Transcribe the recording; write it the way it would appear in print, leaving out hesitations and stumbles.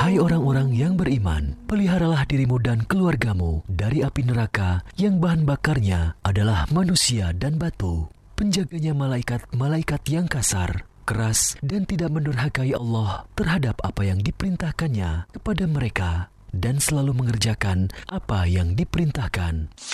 Hai orang-orang yang beriman, peliharalah dirimu dan keluargamu dari api neraka yang bahan bakarnya adalah manusia dan batu. Penjaganya malaikat-malaikat yang kasar, keras, dan tidak mendurhakai Allah terhadap apa yang diperintahkannya kepada mereka, dan selalu mengerjakan apa yang diperintahkan.